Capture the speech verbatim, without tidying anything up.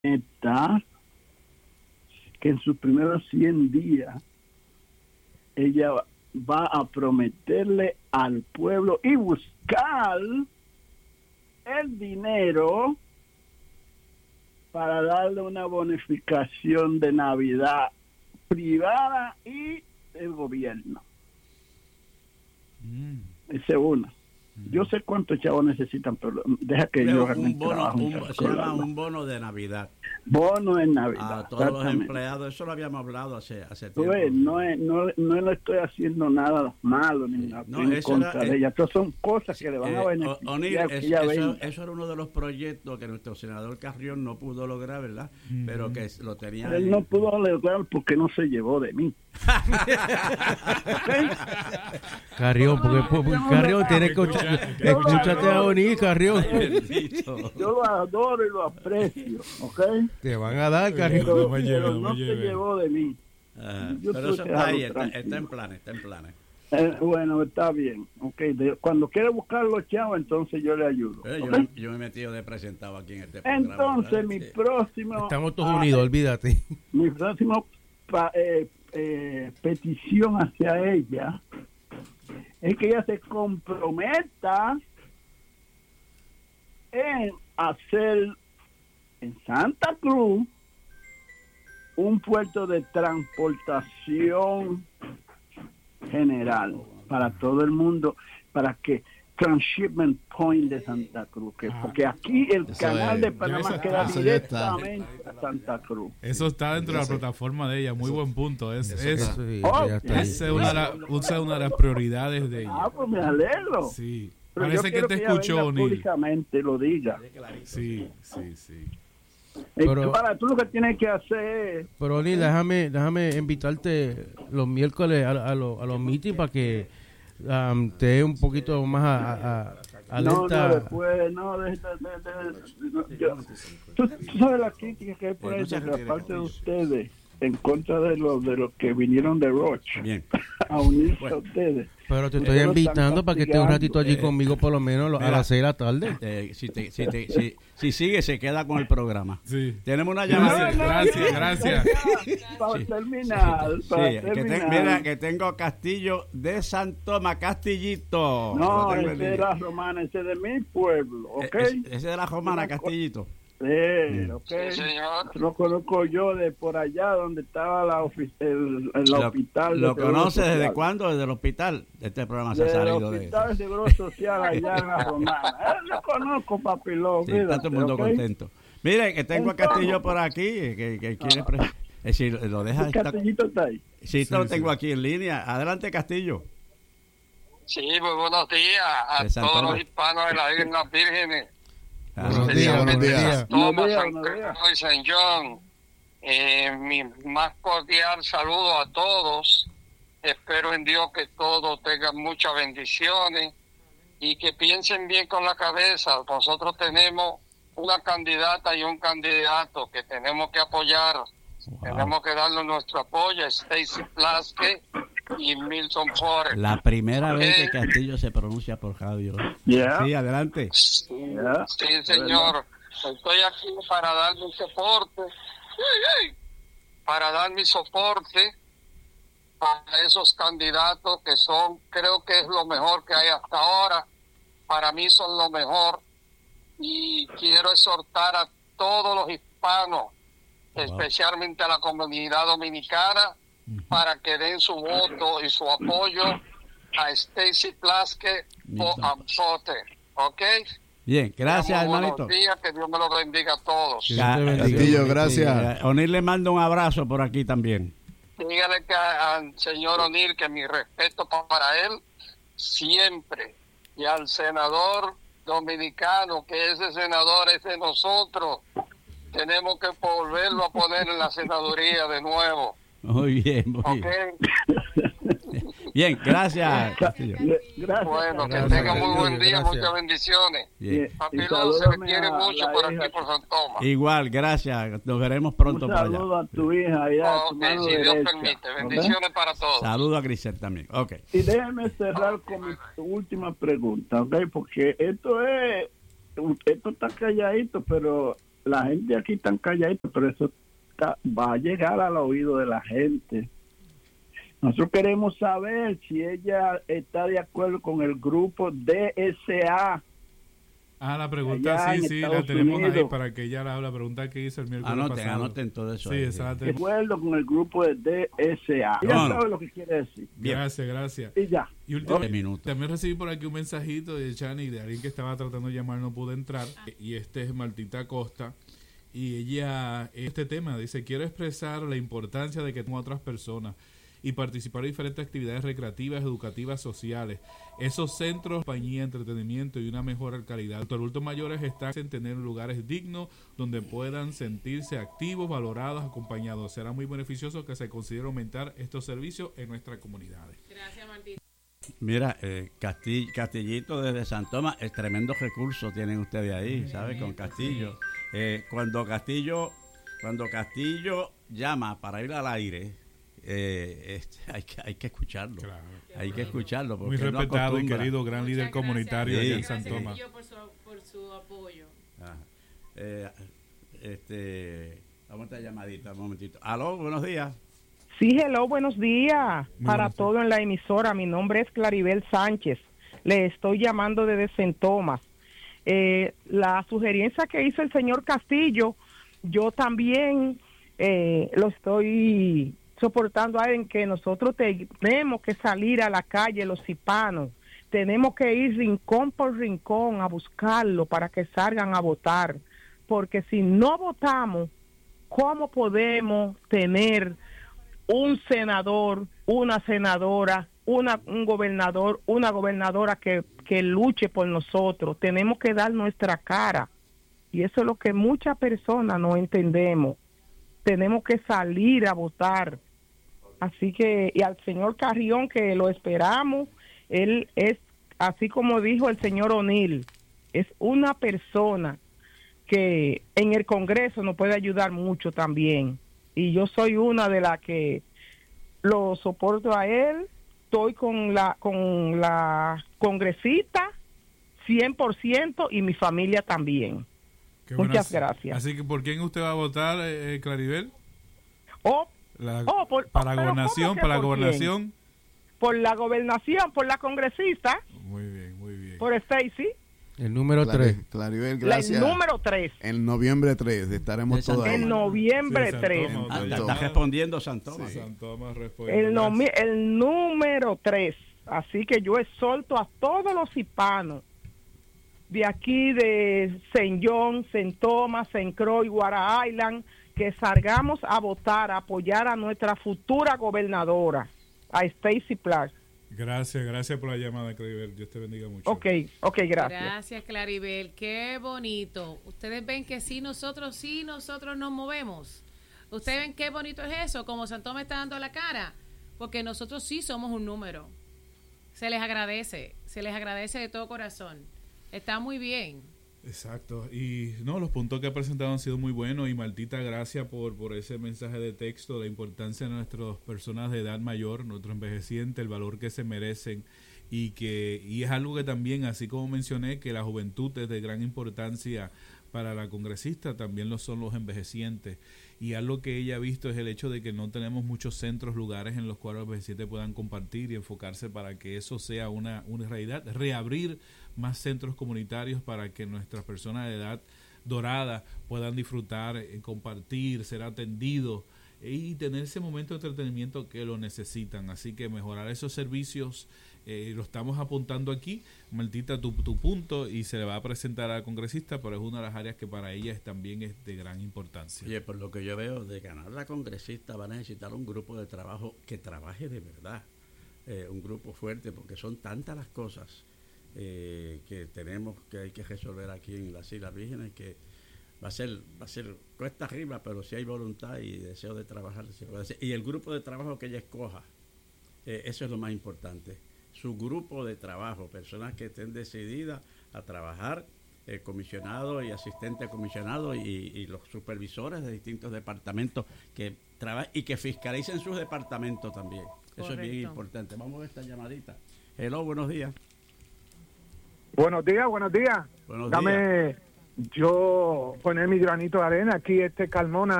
está que en sus primeros cien días ella va a prometerle al pueblo y buscar el dinero para darle una bonificación de Navidad privada y del gobierno. Mm. Esa es una. Yo sé cuántos chavos necesitan, pero deja que Creo yo un bono, un, se llama un bono de Navidad. Bono en Navidad. A todos los empleados, eso lo habíamos hablado hace, hace tiempo. Pues, no, es, no, no le estoy haciendo nada malo ni nada no, en contra era, de ella. Todas son cosas que le van eh, a beneficiar. Onir, es, eso, eso era uno de los proyectos que nuestro senador Carrión no pudo lograr, ¿verdad? Mm. Pero que lo tenía. Él en... no pudo lograr porque no se llevó de mí. Carrión, porque, porque Carrión tiene que escucharte a Onir, Carrión. Yo lo adoro y lo aprecio, ¿ok? Te van a dar, Carrión. Pero, no, lleve, pero no, no se llevó de mí. Uh, pero eso está ahí, está, está en planes, está en planes. Eh, bueno, está bien. Okay. De, cuando quiere buscar los chavos, entonces yo le ayudo. Eh, ¿okay? yo, yo me he metido de presentado aquí en este programa. Entonces, ¿verdad? mi sí. próximo... Estamos todos ah, unidos, olvídate. Mi próximo pa, eh, eh, petición hacia ella es que ella se comprometa en hacer en Santa Cruz un puerto de transportación general para todo el mundo, para que Transshipment Point de Santa Cruz, que, porque aquí el eso canal es, de Panamá queda directamente a Santa Cruz. Eso está dentro de la plataforma de ella, muy eso, buen punto. Es, es, eso, sí, oh, esa es una de, la, una de las prioridades de ella. Ah, pues me alegro. Sí. Pero parece que te que escuchó, Onir. Públicamente lo diga. Sí, sí, sí. Pero, para tú lo que tienes que hacer. Pero Onir, déjame, déjame invitarte los miércoles a, a, los, a los meetings para que um, te dé un poquito más a, a, a no, no, después, no, de, de, de, de, no yo, tú, tú sabes la crítica que hay por ahí de la parte de ustedes en contra de los de los que vinieron de Roche a unirse bueno. a ustedes. Pero te estoy invitando para que estés un ratito allí eh, conmigo, por lo menos mira, a las seis de la tarde. Eh, si, te, si, te, si, si sigue, se queda con el programa. Sí. Tenemos una llamada. No, no, gracias, gracias. Para sí. terminar. Sí, para sí. terminar. Que te, mira, que tengo Castillo de San Tomás, Castillito. No, ese de la romana, ese de mi pueblo, ¿ok? Es, ese de la romana, Castillito. Sí, okay. Sí, señor. Lo conozco yo de por allá donde estaba la ofic- el, el lo, hospital. ¿Lo conoce desde cuándo? Desde el hospital. Este programa se ha salido de el hospital de Seguro Social allá en la Romana. Eh, lo conozco, papilón. Sí, está todo el mundo okay. contento. Mire, que tengo Entonces, a Castillo por aquí, que, que quiere... Pre- es decir, lo deja... ¿El Castillito está ahí? Sí, sí, lo tengo sí. aquí en línea. Adelante, Castillo. Sí, muy buenos días a todos los hispanos de las Islas Vírgenes. Ah, buenos días, buenos días. Thomas, San Carlos y San John. Eh, mi más cordial saludo a todos. Espero en Dios que todos tengan muchas bendiciones y que piensen bien con la cabeza. Nosotros tenemos una candidata y un candidato que tenemos que apoyar. Wow. Tenemos que darle nuestro apoyo a Stacy Plaske y Milton Porter. La primera okay. vez que Castillo se pronuncia por radio. Yeah. Sí, adelante. Sí, yeah. sí señor. Estoy aquí para dar mi soporte, para dar mi soporte a esos candidatos que son, creo que es lo mejor que hay hasta ahora. Para mí son lo mejor. Y quiero exhortar a todos los hispanos, wow. especialmente a la comunidad dominicana, para que den su voto y su apoyo a Stacy Plaske o a Potter, ¿ok? Bien, gracias, hermanito. Buenos días, que Dios me los bendiga a todos. Castillo, gracias. Sí, Onir le manda un abrazo por aquí también. Dígale que al señor Onir que mi respeto para él siempre, y al senador dominicano, que ese senador es de nosotros, tenemos que volverlo a poner en la senaduría de nuevo. Muy bien, muy okay. bien. Bien, gracias. Castillo. Gracias. Bueno, que tenga muy buen día, gracias. Muchas bendiciones. Papilón, se le quiere mucho por aquí, por San Tomás. Igual, gracias. Nos veremos pronto por allá. Un saludo a tu hija allá. Ok, si Dios derecha. permite. Bendiciones ¿okay? para todos. Saludo a Grisel también. Ok. Y déjeme cerrar con mi última pregunta, ¿ok? Porque esto es, esto está calladito, pero la gente aquí está calladita, pero eso está, va a llegar al oído de la gente. Nosotros queremos saber si ella está de acuerdo con el grupo D S A. Ah, la pregunta Allá sí, en sí, Estados la tenemos Unidos. ahí para que ella la haga la pregunta que hizo el miércoles Anoten, pasado. anoten todo eso. Sí, ahí, esa la sí. De tenemos. acuerdo con el grupo de D S A. Ella No, no. sabe lo que quiere decir. Bien. Gracias, gracias. Y ya. Y último, Doce minutos. también recibí por aquí un mensajito de Chani, de alguien que estaba tratando de llamar, no pudo entrar, y este es Martita Costa, y ella, este tema, dice, quiero expresar la importancia de que tengo a otras personas y participar en diferentes actividades recreativas, educativas, sociales. Esos centros, compañía, entretenimiento y una mejor calidad. Los adultos mayores están en tener lugares dignos donde puedan sentirse activos, valorados, acompañados. Será muy beneficioso que se considere aumentar estos servicios en nuestras comunidades. Gracias, Martín. Mira, eh, Castillo, Castillito desde San Tomás, el tremendo recurso tienen ustedes ahí, ¿sabes? Con Castillo. Eh, cuando Castillo, cuando Castillo llama para ir al aire, eh, este, hay que hay que escucharlo. Claro. Hay que escucharlo. Porque Muy él no respetado y acostumbra. querido gran líder Muchas comunitario Sí. allá en gracias, San Tomás. Castillo, por su, por su apoyo. Ajá. Eh, este, vamos a esta llamadita un momentito. Aló, buenos días. Sí, hello, buenos días. Muy Para buenos todo en la emisora, mi nombre es Claribel Sánchez. Le estoy llamando desde San Tomás. Eh, la sugerencia que hizo el señor Castillo, yo también eh, lo estoy soportando a él, en que nosotros te- tenemos que salir a la calle, los hispanos. Tenemos que ir rincón por rincón a buscarlo para que salgan a votar. Porque si no votamos, ¿cómo podemos tener un senador, una senadora, una, un gobernador, una gobernadora que, que luche por nosotros? Tenemos que dar nuestra cara. Y eso es lo que muchas personas no entendemos. Tenemos que salir a votar. Así que, y al señor Carrión, que lo esperamos, él es, así como dijo el señor O'Neill, es una persona que en el Congreso nos puede ayudar mucho también. Y yo soy una de las que lo soporto a él. Estoy con la con la congresista cien por ciento y mi familia también. Qué Muchas buenas- gracias. Así que, ¿por quién usted va a votar, eh, Claribel? Oh, La- oh, por, para pero gobernación, ¿cómo que para la por quién? gobernación. Por la gobernación, por la congresista, Muy bien, muy bien. por Stacy, El número Clari- tres. Claribel, la, el gracias. número tres, En noviembre tres estaremos De San todos ahí. en noviembre Sí, San tres. Tomás, Ah, San está, Tomás. está respondiendo San Tomás. San Tomás responde. El, Gracias. nomi- el número tres. Así que yo exhorto a todos los hispanos de aquí de Saint John, Saint Thomas, Saint Croix, Guara Island, que salgamos a votar, a apoyar a nuestra futura gobernadora, a Stacy Clark. Gracias, gracias por la llamada, Claribel. Dios te bendiga mucho. Ok, ok, gracias. Gracias, Claribel. Qué bonito. Ustedes ven que sí, nosotros sí, nosotros nos movemos. Ustedes ven qué bonito es eso, como Santo me está dando la cara, porque nosotros sí somos un número. Se les agradece, se les agradece de todo corazón. Está muy bien. Exacto. Y no, los puntos que ha presentado han sido muy buenos. Y Martita, gracias por, por ese mensaje de texto, la importancia de nuestras personas de edad mayor, nuestros envejecientes, el valor que se merecen. Y que y es algo que también, así como mencioné, que la juventud es de gran importancia para la congresista, también lo son los envejecientes. Y algo que ella ha visto es el hecho de que no tenemos muchos centros, lugares en los cuales los envejecientes puedan compartir y enfocarse para que eso sea una, una realidad. Reabrir más centros comunitarios para que nuestras personas de edad dorada puedan disfrutar, eh, compartir, ser atendidos y tener ese momento de entretenimiento que lo necesitan. Así que mejorar esos servicios, eh, lo estamos apuntando aquí. Martita, tu, tu punto, y se le va a presentar al congresista, pero es una de las áreas que para ella es, también es de gran importancia. Oye, por lo que yo veo, de ganar la congresista va a necesitar un grupo de trabajo que trabaje de verdad, eh, un grupo fuerte, porque son tantas las cosas eh, que tenemos que hay que resolver aquí en las Islas Vírgenes, que va a ser va a ser cuesta arriba, pero si hay voluntad y deseo de trabajar se puede hacer. Y el grupo de trabajo que ella escoja, eh, eso es lo más importante, su grupo de trabajo, personas que estén decididas a trabajar, eh, comisionados y asistentes comisionados y, y los supervisores de distintos departamentos que trabajen y que fiscalicen sus departamentos también. Eso Correcto. es bien importante. Vamos a ver esta llamadita. Hello, buenos días. Buenos días, buenos días. Buenos Dame, días. yo poner mi granito de arena. Aquí este Carmona